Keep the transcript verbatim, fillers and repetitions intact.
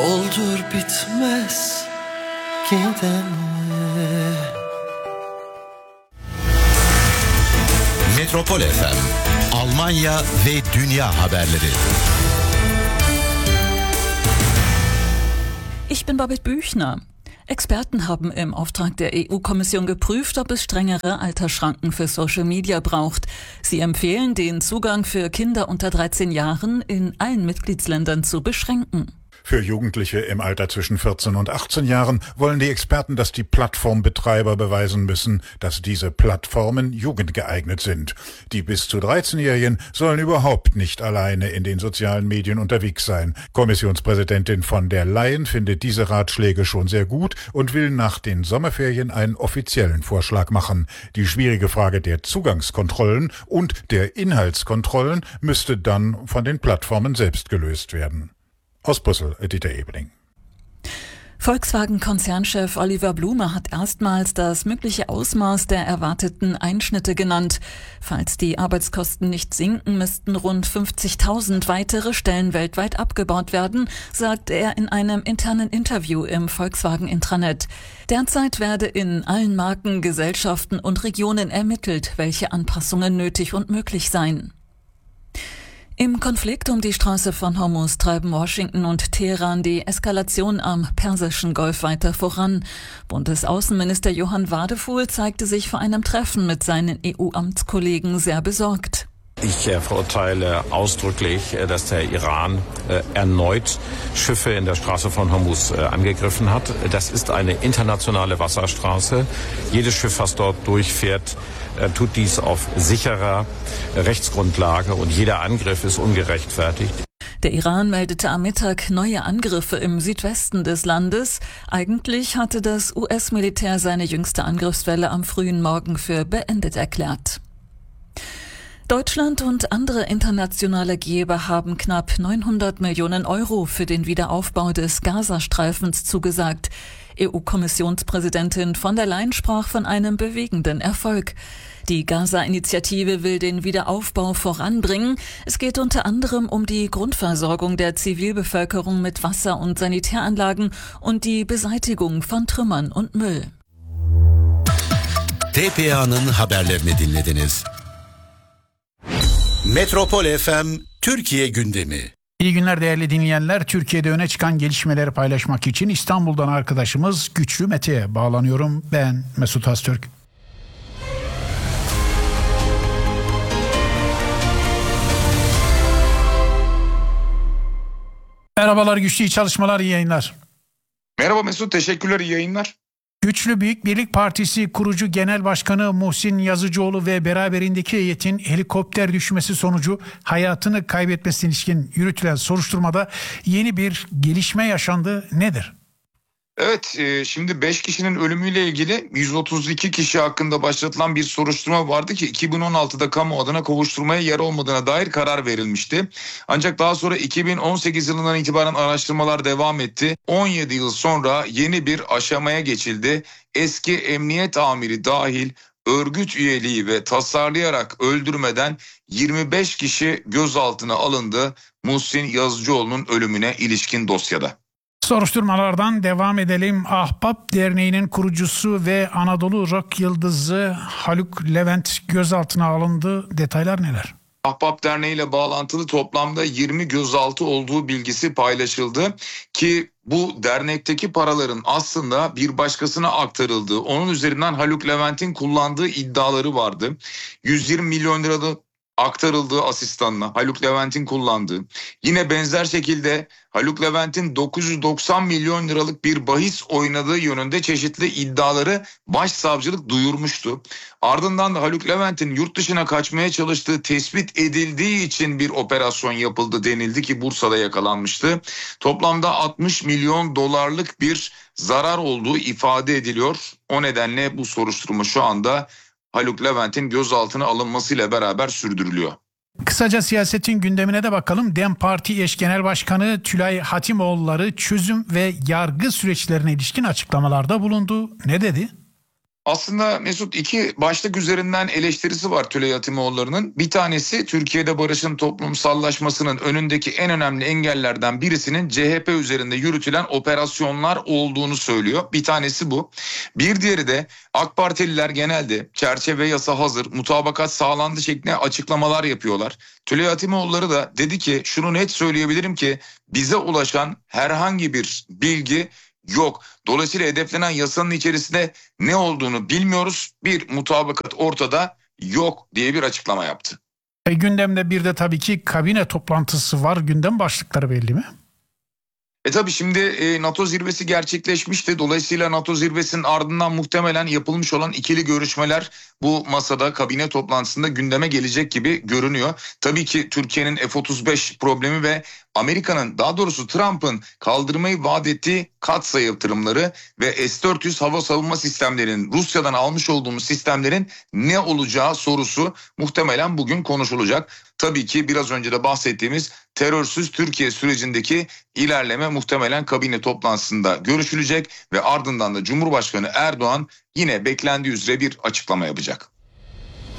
Oldur bitmez gidene. Metropol F M, Almanya ve Dünya haberleri. Ich bin Babette Büchner. Experten haben im Auftrag der E U-Kommission geprüft, ob es strengere Altersschranken für Social Media braucht. Sie empfehlen, den Zugang für Kinder unter dreizehn Jahren in allen Mitgliedsländern zu beschränken. Für Jugendliche im Alter zwischen vierzehn und achtzehn Jahren wollen die Experten, dass die Plattformbetreiber beweisen müssen, dass diese Plattformen jugendgeeignet sind. Die bis zu dreizehnjährigen sollen überhaupt nicht alleine in den sozialen Medien unterwegs sein. Kommissionspräsidentin von der Leyen findet diese Ratschläge schon sehr gut und will nach den Sommerferien einen offiziellen Vorschlag machen. Die schwierige Frage der Zugangskontrollen und der Inhaltskontrollen müsste dann von den Plattformen selbst gelöst werden. Aus Brüssel, Dieter Ebeling. Volkswagen-Konzernchef Oliver Blume hat erstmals das mögliche Ausmaß der erwarteten Einschnitte genannt. Falls die Arbeitskosten nicht sinken, müssten rund fünfzigtausend weitere Stellen weltweit abgebaut werden, sagt er in einem internen Interview im Volkswagen-Intranet. Derzeit werde in allen Marken, Gesellschaften und Regionen ermittelt, welche Anpassungen nötig und möglich seien. Im Konflikt um die Straße von Hormuz treiben Washington und Teheran die Eskalation am Persischen Golf weiter voran. Bundesaußenminister Johann Wadefuhl zeigte sich vor einem Treffen mit seinen E U-Amtskollegen sehr besorgt. Ich äh, verurteile ausdrücklich, äh, dass der Iran äh, erneut Schiffe in der Straße von Hormuz äh, angegriffen hat. Das ist eine internationale Wasserstraße. Jedes Schiff, was dort durchfährt, äh, tut dies auf sicherer äh, Rechtsgrundlage und jeder Angriff ist ungerechtfertigt. Der Iran meldete am Mittag neue Angriffe im Südwesten des Landes. Eigentlich hatte das U S-Militär seine jüngste Angriffswelle am frühen Morgen für beendet erklärt. Deutschland und andere internationale Geber haben knapp neunhundert Millionen Euro für den Wiederaufbau des Gazastreifens zugesagt. E U-Kommissionspräsidentin von der Leyen sprach von einem bewegenden Erfolg. Die Gaza-Initiative will den Wiederaufbau voranbringen. Es geht unter anderem um die Grundversorgung der Zivilbevölkerung mit Wasser- und Sanitäranlagen und die Beseitigung von Trümmern und Müll. T P A'nın haberlerini dinlediniz. Metropol F M Türkiye gündemi. İyi günler değerli dinleyenler. Türkiye'de öne çıkan gelişmeleri paylaşmak için İstanbul'dan arkadaşımız Güçlü Mete'ye bağlanıyorum. Ben Mesut Öztürk. Merhabalar Güçlü, iyi çalışmalar, iyi yayınlar. Merhaba Mesut, teşekkürler, iyi yayınlar. Güçlü Büyük Birlik Partisi kurucu genel başkanı Muhsin Yazıcıoğlu ve beraberindeki heyetin helikopter düşmesi sonucu hayatını kaybetmesine ilişkin yürütülen soruşturmada yeni bir gelişme yaşandı. Nedir? Evet, şimdi beş kişinin ölümüyle ilgili yüz otuz iki kişi hakkında başlatılan bir soruşturma vardı ki iki bin on altıda kamu adına kovuşturmaya yer olmadığına dair karar verilmişti. Ancak daha sonra iki bin on sekiz yılından itibaren araştırmalar devam etti. on yedi yıl sonra yeni bir aşamaya geçildi. Eski emniyet amiri dahil örgüt üyeliği ve tasarlayarak öldürmeden yirmi beş kişi gözaltına alındı Muhsin Yazıcıoğlu'nun ölümüne ilişkin dosyada. Soruşturmalardan devam edelim. Ahbap Derneği'nin kurucusu ve Anadolu rock yıldızı Haluk Levent gözaltına alındı. Detaylar neler? Ahbap Derneği ile bağlantılı toplamda yirmi gözaltı olduğu bilgisi paylaşıldı ki bu dernekteki paraların aslında bir başkasına aktarıldığı, onun üzerinden Haluk Levent'in kullandığı iddiaları vardı. yüz yirmi milyon liralık aktarıldığı asistanına, Haluk Levent'in kullandığı, yine benzer şekilde Haluk Levent'in dokuz yüz doksan milyon liralık bir bahis oynadığı yönünde çeşitli iddiaları başsavcılık duyurmuştu. Ardından da Haluk Levent'in yurt dışına kaçmaya çalıştığı tespit edildiği için bir operasyon yapıldı denildi ki Bursa'da yakalanmıştı. Toplamda altmış milyon dolarlık bir zarar olduğu ifade ediliyor. O nedenle bu soruşturma şu anda Haluk Levent'in gözaltına alınmasıyla beraber sürdürülüyor. Kısaca siyasetin gündemine de bakalım. DEM Parti eş genel başkanı Tülay Hatimoğulları çözüm ve yargı süreçlerine ilişkin açıklamalarda bulundu. Ne dedi? Aslında Mesut iki başlık üzerinden eleştirisi var Tülay Hatimoğulları'nın. Bir tanesi Türkiye'de barışın toplumsallaşmasının önündeki en önemli engellerden birisinin C H P üzerinde yürütülen operasyonlar olduğunu söylüyor. Bir tanesi bu. Bir diğeri de AK Partililer genelde çerçeve yasa hazır, mutabakat sağlandı şeklinde açıklamalar yapıyorlar. Tülay Hatimoğulları da dedi ki şunu net söyleyebilirim ki bize ulaşan herhangi bir bilgi yok. Dolayısıyla hedeflenen yasanın içerisinde ne olduğunu bilmiyoruz. Bir mutabakat ortada yok diye bir açıklama yaptı. E, gündemde bir de tabii ki kabine toplantısı var. Gündem başlıkları belli mi? E tabii şimdi e, NATO zirvesi gerçekleşmişti. Dolayısıyla NATO zirvesinin ardından muhtemelen yapılmış olan ikili görüşmeler bu masada kabine toplantısında gündeme gelecek gibi görünüyor. Tabii ki Türkiye'nin F otuz beş problemi ve Amerika'nın, daha doğrusu Trump'ın kaldırmayı vaat ettiği katsayı yatırımları ve S dört yüz hava savunma sistemlerinin, Rusya'dan almış olduğumuz sistemlerin ne olacağı sorusu muhtemelen bugün konuşulacak. Tabii ki biraz önce de bahsettiğimiz terörsüz Türkiye sürecindeki ilerleme muhtemelen kabine toplantısında görüşülecek ve ardından da Cumhurbaşkanı Erdoğan yine beklendiği üzere bir açıklama yapacak.